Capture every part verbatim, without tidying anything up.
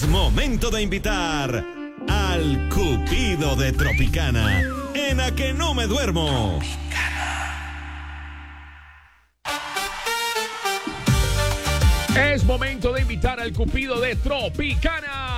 Momento de invitar al Cupido de Tropicana en A Que No Me Duermo. Es momento de invitar al Cupido de Tropicana.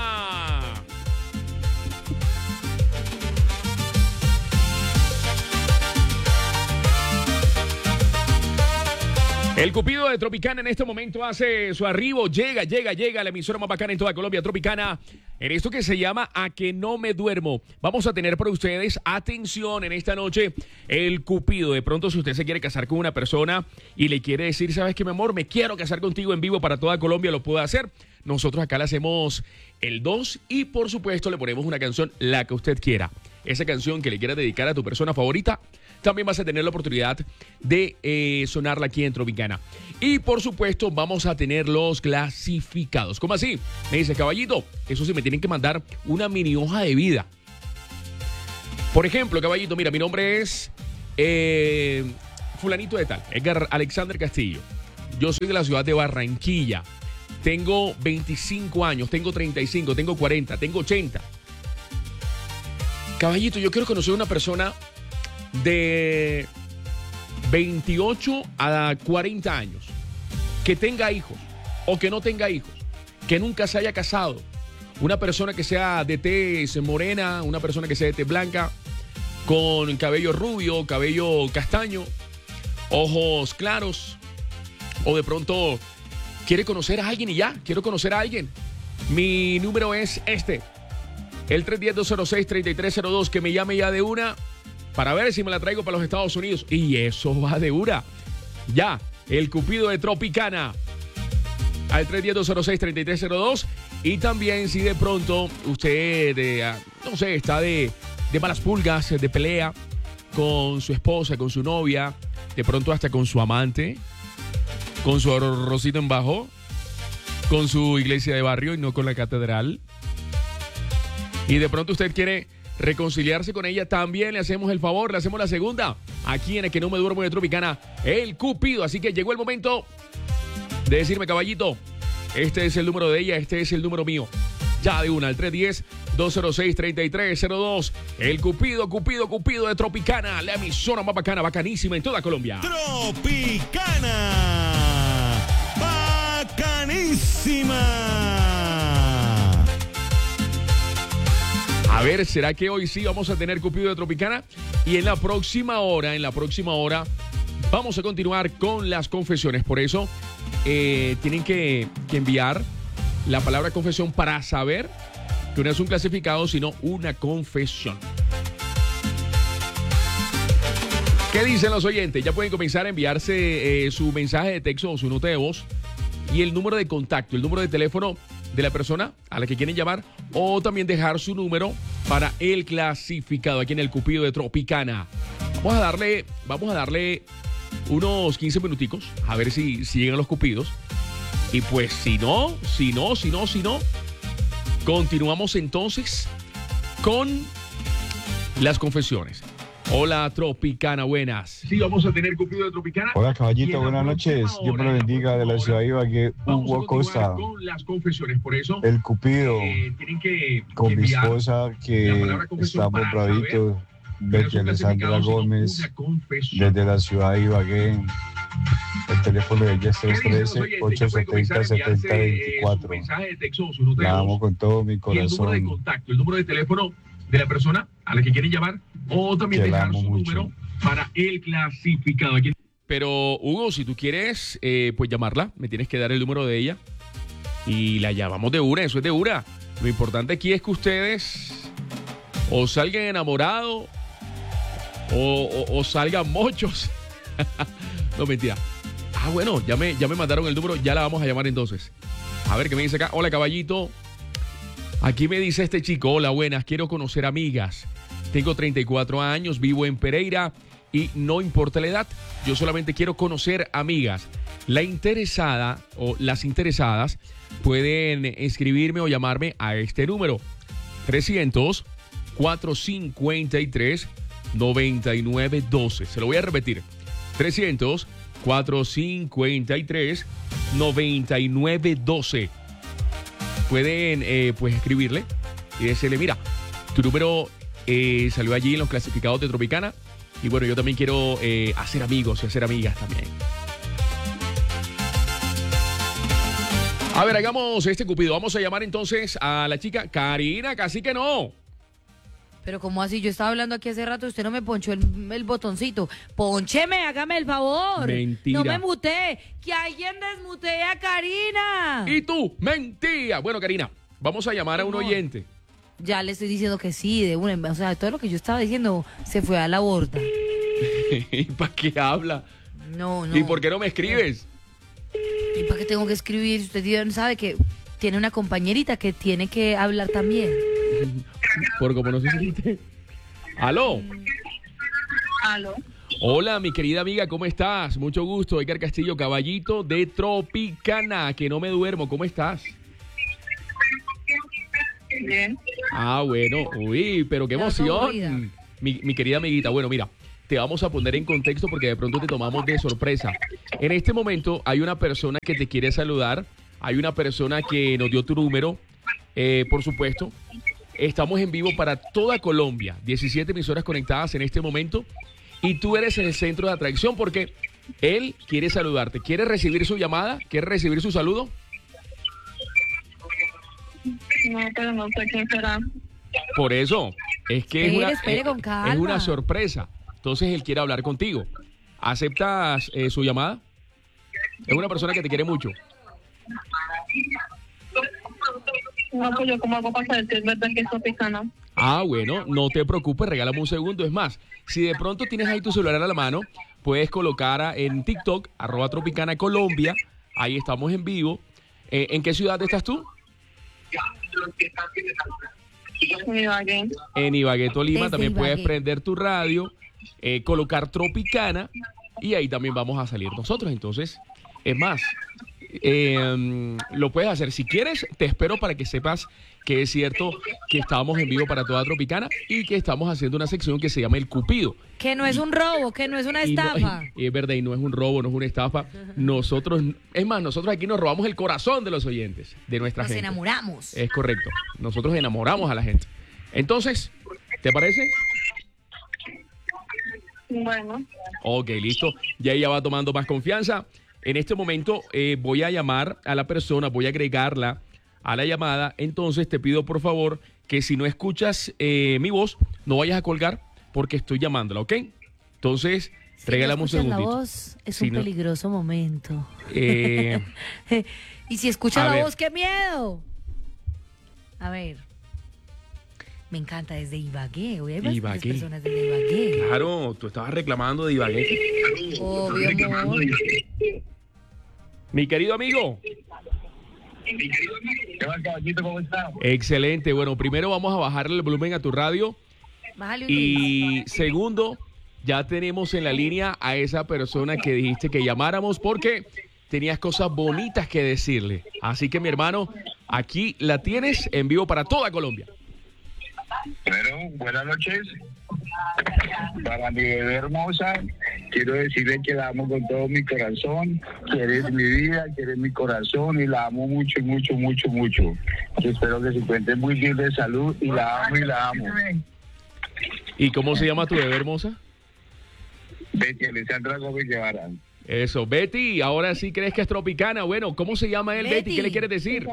El Cupido de Tropicana en este momento hace su arribo, llega, llega, llega a la emisora más bacana en toda Colombia, Tropicana, en esto que se llama A Que No Me Duermo. Vamos a tener para ustedes, atención, en esta noche, el Cupido. De pronto, si usted se quiere casar con una persona y le quiere decir, ¿sabes qué, mi amor? Me quiero casar contigo en vivo para toda Colombia, lo puede hacer. Nosotros acá le hacemos el dos y, por supuesto, le ponemos una canción, la que usted quiera. Esa canción que le quiera dedicar a tu persona favorita, también vas a tener la oportunidad de eh, sonarla aquí en Tropicana. Y por supuesto vamos a tener los clasificados. ¿Cómo así? Me dice, caballito, eso sí, me tienen que mandar una mini hoja de vida. Por ejemplo, caballito, mira, mi nombre es eh, fulanito de tal, Edgar Alexander Castillo. Yo soy de la ciudad de Barranquilla. Tengo veinticinco años, tengo treinta y cinco, tengo cuarenta, tengo ochenta. Caballito, yo quiero conocer a una persona de veintiocho a cuarenta años, que tenga hijos o que no tenga hijos, que nunca se haya casado, una persona que sea de tez morena, una persona que sea de tez blanca, con cabello rubio, cabello castaño, ojos claros, o de pronto quiere conocer a alguien y ya, quiero conocer a alguien. Mi número es este, el tres uno cero, dos cero seis, tres tres cero dos, que me llame ya de una para ver si me la traigo para los Estados Unidos. Y eso va de una. Ya, el Cupido de Tropicana. Al tres uno cero, dos cero seis, tres tres cero dos. Y también si de pronto usted, eh, no sé, está de, de malas pulgas, de pelea con su esposa, con su novia, de pronto hasta con su amante, con su arrocito en bajo, con su iglesia de barrio y no con la catedral. Y de pronto usted quiere reconciliarse con ella, también le hacemos el favor, le hacemos la segunda, aquí en el Que No Me Duermo de Tropicana, el Cupido. Así que llegó el momento de decirme, caballito, este es el número de ella, este es el número mío. Ya de una, al tres uno cero, dos cero seis, tres tres cero dos, el Cupido, Cupido, Cupido de Tropicana, la emisora más bacana, bacanísima en toda Colombia. Tropicana, bacanísima. A ver, ¿será que hoy sí vamos a tener Cupido de Tropicana? Y en la próxima hora, en la próxima hora, vamos a continuar con las confesiones. Por eso, eh, tienen que, que enviar la palabra confesión para saber que no es un clasificado, sino una confesión. ¿Qué dicen los oyentes? Ya pueden comenzar a enviarse eh, su mensaje de texto o su nota de voz y el número de contacto, el número de teléfono de la persona a la que quieren llamar, o también dejar su número para el clasificado aquí en el Cupido de Tropicana. Vamos a darle, vamos a darle unos quince minuticos a ver si, si llegan los cupidos. Y pues si no, si no, si no, si no, continuamos entonces con las confesiones. Hola, Tropicana, buenas. Sí, vamos a tener Cupido de Tropicana. Hola, caballito, buenas noches. Dios me lo bendica, de la ciudad de Ibagué, Hugo Acosta. Con las confesiones, por eso el Cupido, eh, tienen que, con que mi esposa, que estamos braditos, Betty Alessandra Gómez, desde la ciudad de Ibagué. El teléfono de ella es tres uno tres, ocho siete cero, siete cero dos cuatro. La amo con todo mi corazón. Y el número de contacto, el número de teléfono de la persona a la que quieren llamar, o también que dejar su mucho. número para el clasificado. Pero, Hugo, si tú quieres, eh, pues llamarla, me tienes que dar el número de ella y la llamamos de una, eso es de una. Lo importante aquí es que ustedes o salgan enamorados o, o, o salgan mochos. No, mentira. Ah, bueno, ya me, ya me mandaron el número, ya la vamos a llamar entonces. A ver qué me dice acá. Hola, caballito. Aquí me dice este chico, hola, buenas, quiero conocer amigas. Tengo treinta y cuatro años, vivo en Pereira y no importa la edad, yo solamente quiero conocer amigas. La interesada o las interesadas pueden escribirme o llamarme a este número, trescientos, cuatrocientos cincuenta y tres, noventa y nueve doce. Se lo voy a repetir, trescientos, cuatrocientos cincuenta y tres, noventa y nueve doce. pueden eh, pues escribirle y decirle, mira, tu número eh, salió allí en los clasificados de Tropicana y bueno, yo también quiero eh, hacer amigos y hacer amigas también. A ver, hagamos este cupido. Vamos a llamar entonces a la chica Karina, casi que no. Pero ¿cómo así? Yo estaba hablando aquí hace rato, usted no me ponchó el, el botoncito. Póncheme, hágame el favor. Mentira. No me muté. Que alguien desmutee a Karina. Y tú, mentira. Bueno, Karina, vamos a llamar a un oyente. Ya le estoy diciendo que sí, de una. O sea, todo lo que yo estaba diciendo se fue a la borda. ¿Y para qué habla? No, no. ¿Y por qué no me escribes? ¿Y para qué tengo que escribir? Usted sabe que tiene una compañerita que tiene que hablar también. Por como no se siente. ¿Aló? ¿Aló? Hola, mi querida amiga, ¿cómo estás? Mucho gusto, Edgar Castillo, caballito de Tropicana, que no me duermo. ¿Cómo estás? Bien. Ah, bueno. Uy, pero qué emoción. Mi, mi querida amiguita, bueno, mira, te vamos a poner en contexto porque de pronto te tomamos de sorpresa. En este momento hay una persona que te quiere saludar, hay una persona que nos dio tu número, eh, por supuesto. Estamos en vivo para toda Colombia, diecisiete emisoras conectadas en este momento y tú eres el centro de atracción porque él quiere saludarte. ¿Quieres recibir su llamada? ¿Quieres recibir su saludo? No, pero no sé quién será. Por eso, es que Espere, es, una, espere, es, con calma. es una sorpresa. Entonces él quiere hablar contigo. ¿Aceptas eh, su llamada? Es una persona que te quiere mucho. No, pues yo como hago para saber si es verdad que es Tropicana. Ah, bueno, no te preocupes, regálame un segundo. Es más, si de pronto tienes ahí tu celular a la mano, puedes colocar a- en TikTok, arroba Tropicana Colombia. Ahí estamos en vivo. Eh, ¿En qué ciudad estás tú? En Ibagué. En Ibagué, Tolima. Desde También puedes Ibagué. prender tu radio, eh, colocar Tropicana y ahí también vamos a salir nosotros. Entonces, es más, eh, lo puedes hacer. Si quieres, te espero para que sepas que es cierto que estábamos en vivo para toda Tropicana y que estamos haciendo una sección que se llama El Cupido. Que no es un robo, que no es una Y no- estafa. y es verdad, y no es un robo, no es una estafa. Nosotros, es más, nosotros aquí nos robamos el corazón de los oyentes, de nuestra Nos gente. enamoramos. Es correcto. Nosotros enamoramos a la gente. Entonces, ¿te parece? Bueno, Ok, listo. Ya ella va tomando más confianza. En este momento eh, voy a llamar a la persona, voy a agregarla a la llamada. Entonces te pido por favor que si no escuchas eh, mi voz, no vayas a colgar porque estoy llamándola, ¿ok? Entonces, Si regálame no un escuchas la segundito. voz, es Si un no- peligroso momento. Eh, Y si escucha A la ver. voz, ¡qué miedo! A ver. Me encanta desde Ibagué. Hoy hay bastantes Ibagué. personas desde Ibagué. claro, tú estabas reclamando de Ibagué. Obvio, amor. Mi querido amigo. ¿Qué va, caballito? ¿Cómo está? Excelente. Bueno, primero vamos a bajarle el volumen a tu radio. Bájale un dedo. Y segundo, ya tenemos en la línea a esa persona que dijiste que llamáramos porque tenías cosas bonitas que decirle. Así que, mi hermano, aquí la tienes en vivo para toda Colombia. Bueno, buenas noches. Para mi bebé hermosa, quiero decirle que la amo con todo mi corazón, que eres mi vida, que eres mi corazón y la amo mucho, mucho, mucho, mucho. Y espero que se encuentre muy bien de salud y la amo y la amo. ¿Y cómo se llama tu bebé hermosa? Betty Alessandra Gómez Guevara. Eso, Betty, ahora sí crees que es Tropicana. Bueno, ¿cómo se llama él, Betty? Betty. ¿Qué le quieres decir?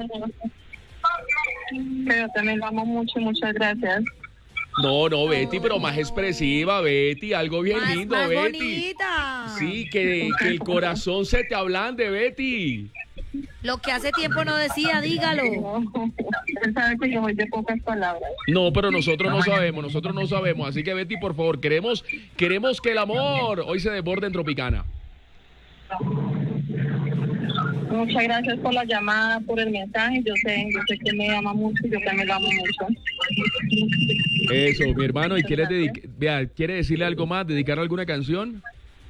pero también la amo mucho, muchas gracias. No, no, Betty, pero más expresiva, Betty, algo bien Más, lindo, más Betty. bonita. Sí, que, que el corazón se te ablande, Betty. Lo que hace tiempo no decía, dígalo. Usted sabe que yo voy de pocas palabras. No, pero nosotros no sabemos, nosotros no sabemos. Así que Betty, por favor, queremos, queremos que el amor hoy se desborde en Tropicana. Muchas gracias por la llamada, por el mensaje. Yo sé, yo sé que me ama mucho y yo también lo amo mucho. Eso, mi hermano, ¿y quieres, dedic- vea, ¿quiere decirle algo más? ¿Dedicarle alguna canción?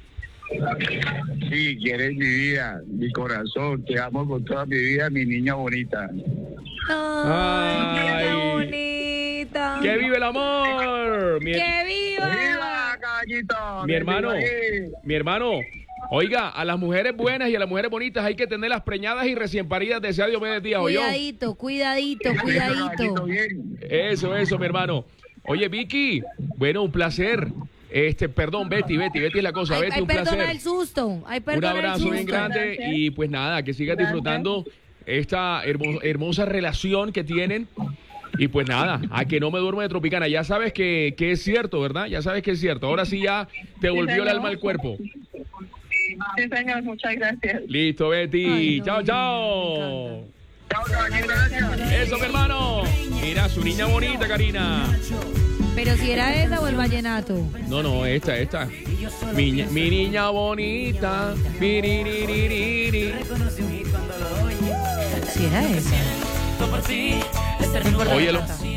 Sí, que eres mi vida, mi corazón, te amo con toda mi vida, mi niña bonita. Ay, Ay. qué bonita. ¡Que vive el amor! Mi, ¡Que viva! ¡Viva, caballito! mi hermano, mi hermano, Oiga, a las mujeres buenas y a las mujeres bonitas hay que tenerlas preñadas y recién paridas de sea Dios medio día, ¿oyó? Cuidadito, cuidadito, cuidadito. Eso, eso, mi hermano. Oye, Vicky, bueno, un placer. Este, perdón, Betty, Betty, Betty es la cosa, Ay, Betty, ay, un perdona placer. el susto. Ay, Un perdona abrazo el susto. bien grande y pues nada, que sigas disfrutando esta hermo- hermosa relación que tienen. Y pues nada, a que no me duermo de Tropicana. Ya sabes que, que es cierto, ¿verdad? Ya sabes que es cierto. Ahora sí ya te volvió el alma al cuerpo. Sí, señor, muchas gracias. Listo, Betty. Ay, no, chao, me chao. Gracias. Eso, mi hermano. Mira, su niña bonita, Karina. Pero si era esa o el vallenato. No, no, esta, esta. Mi, ña- mi niña bonita. Mi, ni, ni, ni, ni, ni. Si era esa. Óyelo.